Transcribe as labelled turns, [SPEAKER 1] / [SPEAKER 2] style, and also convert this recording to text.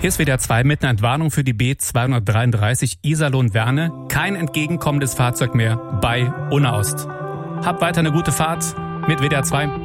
[SPEAKER 1] Hier ist WDR 2 mit einer Entwarnung für die B233 Iserlohn-Werne. Kein entgegenkommendes Fahrzeug mehr bei Unna Ost. Habt weiter eine gute Fahrt mit WDR 2.